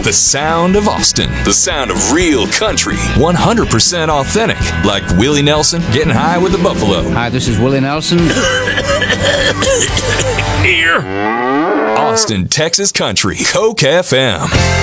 The sound of Austin. The sound of real country. 100% authentic. Like Willie Nelson getting high with the buffalo. Hi, this is Willie Nelson. Here. Austin, Texas country. Coke FM.